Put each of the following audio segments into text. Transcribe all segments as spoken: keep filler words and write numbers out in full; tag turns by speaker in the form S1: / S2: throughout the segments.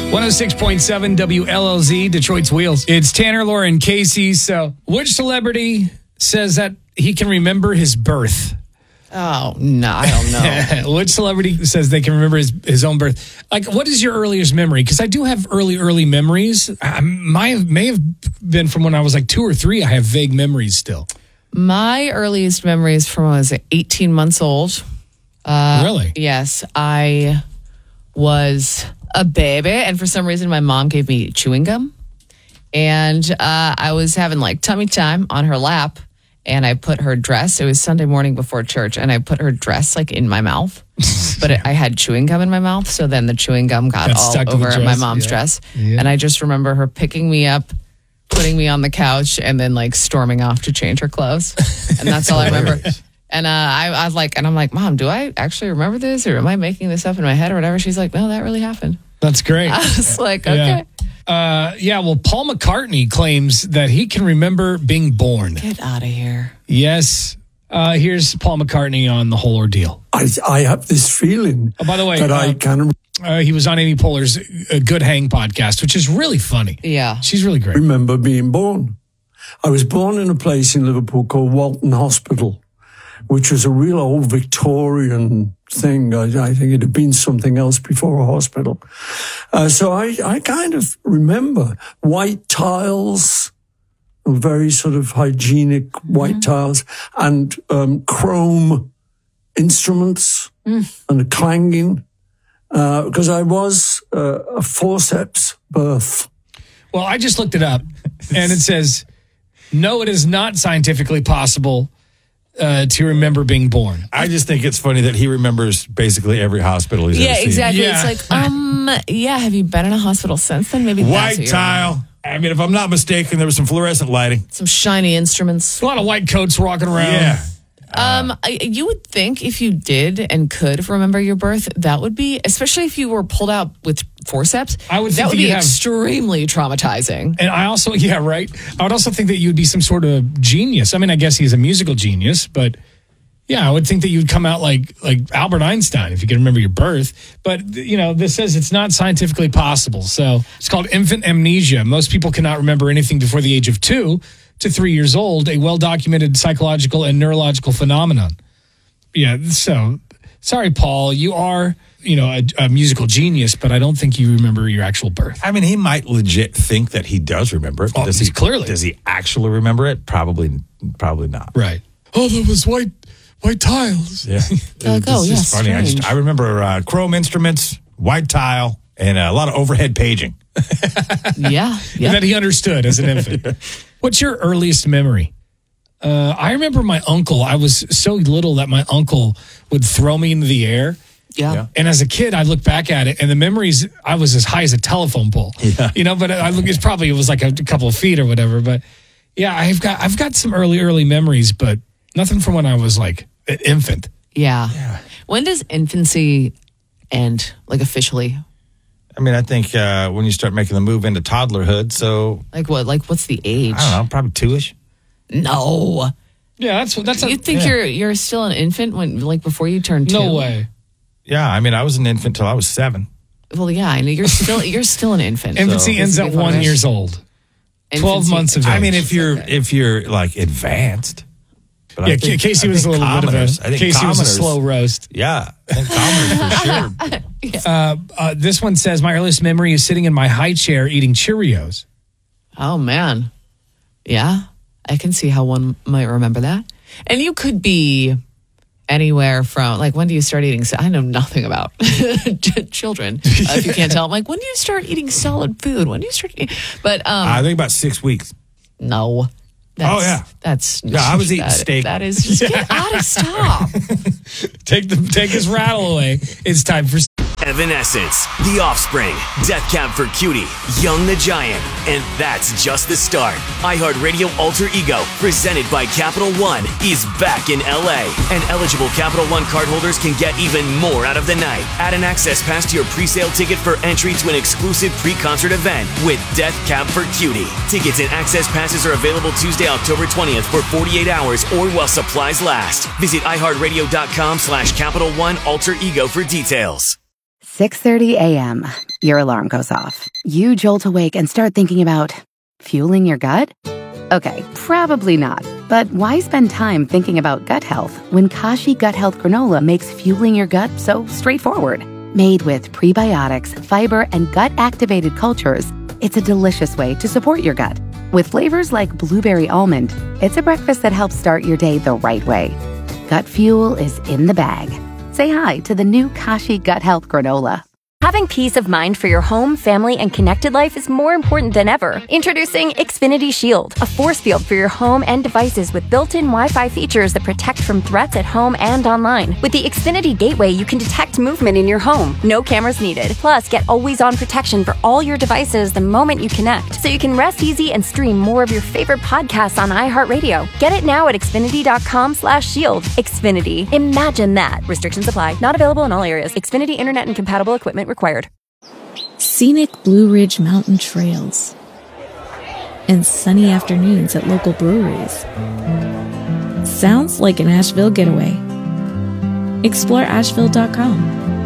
S1: one oh six point seven W L L Z, Detroit's Wheels. It's Tanner, Laura, and Casey. So, which celebrity says that he can remember his birth?
S2: Oh, no, I don't know.
S1: Which celebrity says they can remember his, his own birth? Like, what is your earliest memory? Because I do have early, early memories. I may have, may have been from when I was like two or three. I have vague memories still.
S2: My earliest memories from when I was eighteen months old. Uh,
S1: really?
S2: Yes. I was a baby, and for some reason, my mom gave me chewing gum. And uh, I was having like tummy time on her lap. And I put her dress, it was Sunday morning before church, and I put her dress like in my mouth. But it, I had chewing gum in my mouth, so then the chewing gum got
S1: Got
S2: all
S1: stuck to
S2: over
S1: the dress,
S2: my mom's
S1: yeah.
S2: dress.
S1: Yeah.
S2: And I just remember her picking me up, putting me on the couch, and then like storming off to change her clothes. And that's all I remember. And uh, I, I was like, and I'm like, Mom, do I actually remember this, or am I making this up in my head or whatever? She's like, no, that really happened.
S1: That's great.
S2: I was like, okay.
S1: Yeah. Uh, yeah, well, Paul McCartney claims that he can remember being born.
S2: Get out of here.
S1: Yes. Uh, here's Paul McCartney on the whole ordeal.
S3: I, I have this feeling
S1: Oh, by the way,
S3: that
S1: uh,
S3: I can
S1: uh, he was on Amy Poehler's uh, Good Hang podcast, which is really funny.
S2: Yeah.
S1: She's really great.
S3: remember being born. I was born in a place in Liverpool called Walton Hospital, which was a real old Victorian thing. I, I think it had been something else before a hospital. Uh, so I, I kind of remember white tiles, very sort of hygienic white mm-hmm. tiles, and um, chrome instruments mm. and a clanging, uh, because I was uh, a forceps birth.
S1: Well, I just looked it up, and it says, no, it is not scientifically possible Uh, to remember being born.
S4: I just think it's funny that he remembers basically every hospital he's
S2: Yeah,
S4: ever seen.
S2: exactly.
S1: Yeah.
S2: It's like, um, yeah, have you been in a hospital since then? Maybe that's
S4: White
S2: what you're
S4: tile.
S2: remembering.
S4: I mean, if I'm not mistaken, there was some fluorescent lighting.
S2: Some shiny instruments.
S1: A lot of white coats walking around.
S4: Yeah.
S2: Um, I, you would think if you did and could remember your birth, that would be, especially if you were pulled out with forceps,
S1: I would think
S2: that would
S1: that
S2: be
S1: you'd have-
S2: extremely traumatizing.
S1: And I also, yeah, right. I would also think that you'd be some sort of genius. I mean, I guess he's a musical genius, but yeah, I would think that you'd come out like like Albert Einstein if you could remember your birth. But, you know, this says it's not scientifically possible. So it's called infant amnesia. Most people cannot remember anything before the age of two to three years old, a well-documented psychological and neurological phenomenon. Yeah, so sorry, Paul, you are, you know, a, a musical genius, but I don't think you remember your actual birth.
S4: I mean, he might legit think that he does remember it.
S1: Oh,
S4: does he
S1: clearly.
S4: Does he actually remember it? Probably, probably not.
S1: Right. Oh, there was white white tiles.
S4: Yeah.
S2: Like, oh,
S4: It's
S2: yeah,
S4: just funny. I, just,
S2: strange.
S4: I remember uh, chrome instruments, white tile, and a lot of overhead paging.
S2: Yeah. Yeah.
S1: That he understood as an infant. What's your earliest memory? Uh, I remember my uncle. I was so little that my uncle would throw me into the air.
S2: Yeah.
S4: Yeah.
S1: And as a kid, I look back at it, and the memories, I was as high as a telephone pole.
S4: Yeah.
S1: You know, but I look, it's probably, it was like a, a couple of feet or whatever. But yeah, I've got, I've got some early, early memories, but nothing from when I was like an infant.
S2: Yeah. When does infancy end, like officially?
S4: I mean, I think uh, when you start making the move into toddlerhood, so
S2: Like what? Like what's the age?
S4: I don't know, probably two-ish.
S2: No.
S1: Yeah, that's that's.
S2: You think
S1: yeah.
S2: you're you're still an infant when like before you turn two?
S1: No way.
S4: Yeah, I mean, I was an infant till I was seven.
S2: Well, yeah, I know you're still you're still an infant.
S1: Infancy
S2: So-
S1: ends at one years old. Twelve
S2: Infancy-
S1: months of age.
S4: I mean, if you're if you're like advanced. But
S1: yeah,
S4: I think-
S1: Casey
S4: I
S1: was a
S4: think
S1: little bit of a.
S4: commoners- I think
S1: Casey was a
S4: commoners-
S1: slow roast.
S4: Yeah, I think commoners for sure.
S1: Uh, uh, this one says my earliest memory is sitting in my high chair eating Cheerios.
S2: Oh man, yeah, I can see how one might remember that. And you could be anywhere from like when do you start eating? I know nothing about children. Uh, if you can't tell, I'm like, when do you start eating solid food? When do you start? Eating? But um,
S4: I think about six weeks.
S2: no. That's,
S4: Oh, yeah.
S2: that's
S4: Yeah, I was eating
S2: that-
S4: steak.
S2: That is just get out of stop.
S1: Take the take his rattle away. It's time for.
S5: Evanescence, The Offspring, Death Cab for Cutie, Young the Giant, and that's just the start. iHeartRadio Alter Ego, presented by Capital One, is back in L A, and eligible Capital One cardholders can get even more out of the night. Add an access pass to your pre-sale ticket for entry to an exclusive pre-concert event with Death Cab for Cutie. Tickets and access passes are available Tuesday, October twentieth for forty-eight hours or while supplies last. Visit iHeartRadio.com slash Capital One Alter Ego for details.
S6: six thirty a.m., your alarm goes off. You jolt awake and start thinking about fueling your gut? Okay, probably not. But why spend time thinking about gut health when Kashi Gut Health Granola makes fueling your gut so straightforward? Made with prebiotics, fiber, and gut-activated cultures, it's a delicious way to support your gut. With flavors like blueberry almond, it's a breakfast that helps start your day the right way. Gut fuel is in the bag. Say hi to the new Kashi Gut Health Granola.
S7: Having peace of mind for your home, family, and connected life is more important than ever. Introducing Xfinity Shield, a force field for your home and devices with built-in Wi-Fi features that protect from threats at home and online. With the Xfinity Gateway, you can detect movement in your home. No cameras needed. Plus, get always-on protection for all your devices the moment you connect, so you can rest easy and stream more of your favorite podcasts on iHeartRadio. Get it now at Xfinity.com slash shield. Xfinity. Imagine that. Restrictions apply. Not available in all areas. Xfinity Internet and compatible equipment required.
S8: Scenic Blue Ridge Mountain trails and sunny afternoons at local breweries. Sounds like an Asheville getaway. Explore Asheville dot com.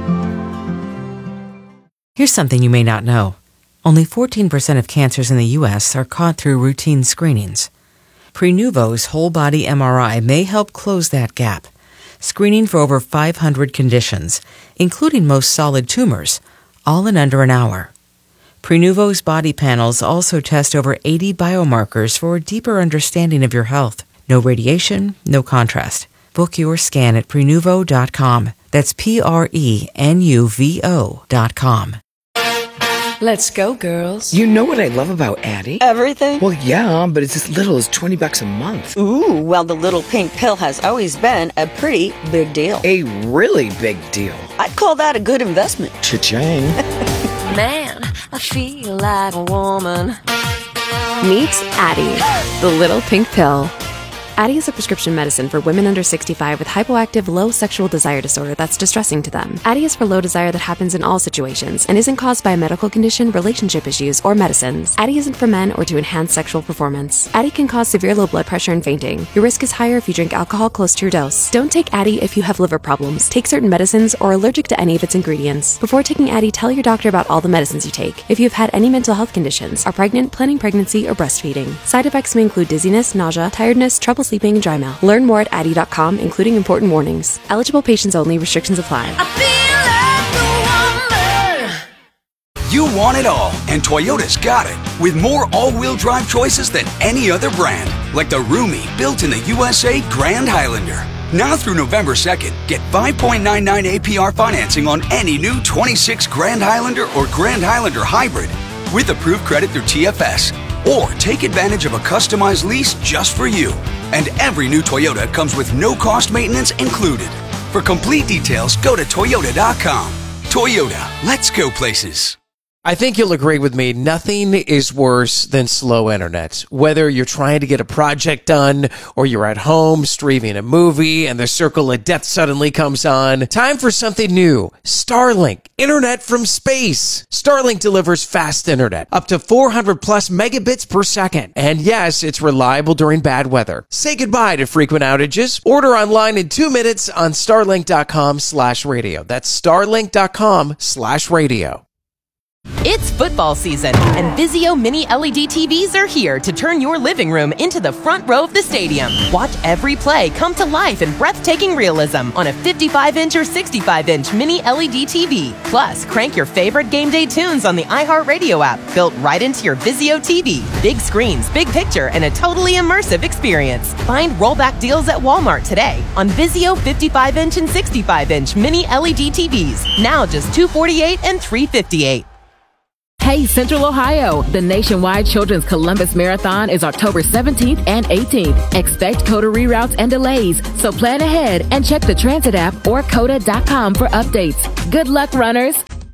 S9: Here's something you may not know. Only fourteen percent of cancers in the U S are caught through routine screenings. Prenuvo's whole body M R I may help close that gap, screening for over five hundred conditions, including most solid tumors, all in under an hour. Prenuvo's body panels also test over eighty biomarkers for a deeper understanding of your health. No radiation, no contrast. Book your scan at Prenuvo dot com. That's P R E N U V O dot com.
S10: Let's go, girls.
S11: You know what I love about Addie?
S10: Everything?
S11: Well, yeah, but it's as little as twenty bucks a month.
S10: Ooh, well, the little pink pill has always been a pretty big deal.
S11: A really big deal.
S10: I'd call that a good investment.
S11: Cha-ching.
S7: Man, I feel like a woman. Meet Addie, the little pink pill. Addie is a prescription medicine for women under sixty-five with hypoactive low sexual desire disorder that's distressing to them. Addie is for low desire that happens in all situations and isn't caused by a medical condition, relationship issues, or medicines. Addie isn't for men or to enhance sexual performance. Addie can cause severe low blood pressure and fainting. Your risk is higher if you drink alcohol close to your dose. Don't take Addie if you have liver problems, take certain medicines, or are allergic to any of its ingredients. Before taking Addie, tell your doctor about all the medicines you take. If you've had any mental health conditions, are pregnant, planning pregnancy, or breastfeeding. Side effects may include dizziness, nausea, tiredness, trouble sleeping, and dry mouth. Learn more at Addie dot com, including important warnings. Eligible patients only. Restrictions apply.
S12: You want it all, and Toyota's got it. With more all-wheel drive choices than any other brand. Like the roomy, built in the U S A Grand Highlander. Now through November second, get five point nine nine A P R financing on any new twenty-six Grand Highlander or Grand Highlander Hybrid with approved credit through T F S. Or take advantage of a customized lease just for you. And every new Toyota comes with no-cost maintenance included. For complete details, go to Toyota dot com. Toyota, let's go places.
S13: I think you'll agree with me, nothing is worse than slow internet. Whether you're trying to get a project done or you're at home streaming a movie and the circle of death suddenly comes on, time for something new. Starlink, internet from space. Starlink delivers fast internet, up to four hundred plus megabits per second. And yes, it's reliable during bad weather. Say goodbye to frequent outages. Order online in two minutes on starlink dot com slash radio. That's starlink dot com slash radio.
S14: It's football season, and Vizio Mini L E D T Vs are here to turn your living room into the front row of the stadium. Watch every play come to life in breathtaking realism on a fifty-five inch or sixty-five inch Mini L E D T V. Plus, crank your favorite game day tunes on the iHeartRadio app, built right into your Vizio T V. Big screens, big picture, and a totally immersive experience. Find rollback deals at Walmart today on Vizio fifty-five inch and sixty-five inch Mini L E D T Vs. Now just two hundred forty-eight dollars and three hundred fifty-eight dollars.
S15: Hey, Central Ohio! The nationwide Children's Columbus Marathon is October seventeenth and eighteenth. Expect COTA reroutes and delays, so plan ahead and check the Transit app or COTA dot com for updates. Good luck, runners!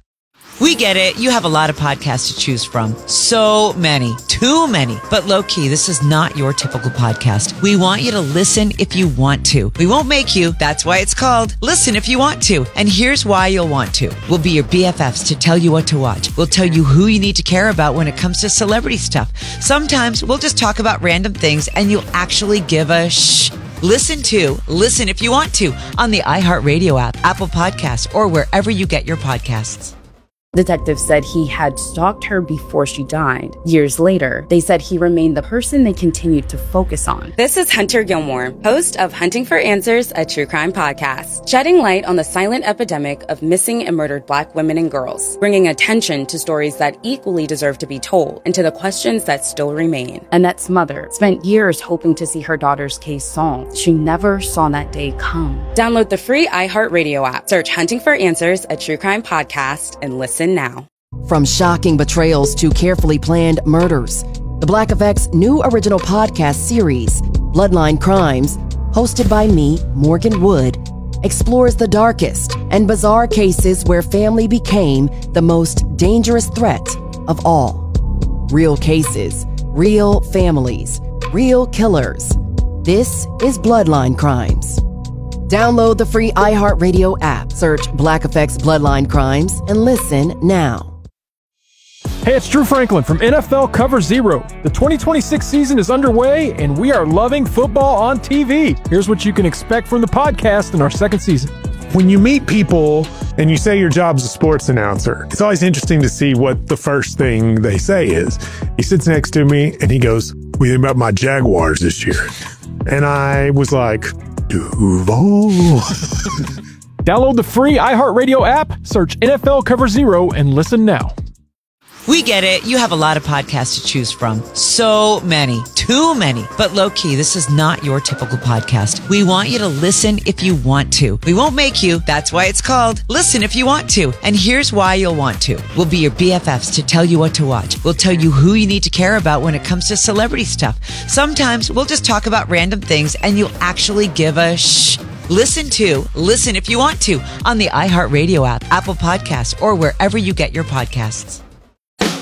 S16: We get it. You have a lot of podcasts to choose from. So many. Too many. But low-key, this is not your typical podcast. We want you to listen if you want to. We won't make you. That's why it's called Listen If You Want To. And here's why you'll want to. We'll be your B F Fs to tell you what to watch. We'll tell you who you need to care about when it comes to celebrity stuff. Sometimes we'll just talk about random things and you'll actually give a shh. Listen to Listen If You Want To on the iHeartRadio app, Apple Podcasts, or wherever you get your podcasts.
S17: Detectives said he had stalked her before she died. Years later, they said he remained the person they continued to focus on.
S18: This is Hunter Gilmore, host of Hunting for Answers, a true crime podcast, shedding light on the silent epidemic of missing and murdered Black women and girls, bringing attention to stories that equally deserve to be told and to the questions that still remain.
S17: Annette's mother spent years hoping to see her daughter's case solved. She never saw that day come.
S18: Download the free iHeartRadio app, search Hunting for Answers, a true crime podcast, and listen now.
S19: From shocking betrayals to carefully planned murders, the Black Effect's new original podcast series, Bloodline Crimes, hosted by me, Morgan Wood, explores the darkest and bizarre cases where family became the most dangerous threat of all. Real cases, real families, real killers. This is Bloodline Crimes. Download the free iHeartRadio app, search Black Effect's Bloodline Crimes, and listen now.
S20: Hey, it's Drew Franklin from N F L Cover Zero. The twenty twenty-six season is underway, and we are loving football on T V. Here's what you can expect from the podcast in our second season.
S21: When you meet people and you say your job's a sports announcer, it's always interesting to see what the first thing they say is. He sits next to me, and he goes, "What do you think about my Jaguars this year?" And I was like, Duval.
S20: Download the free iHeartRadio app, search N F L Cover Zero, and listen now.
S16: We get it. You have a lot of podcasts to choose from. So many. Too many. But low-key, this is not your typical podcast. We want you to listen if you want to. We won't make you. That's why it's called Listen If You Want To. And here's why you'll want to. We'll be your B F Fs to tell you what to watch. We'll tell you who you need to care about when it comes to celebrity stuff. Sometimes we'll just talk about random things and you'll actually give a shh. Listen to Listen If You Want To on the iHeartRadio app, Apple Podcasts, or wherever you get your podcasts.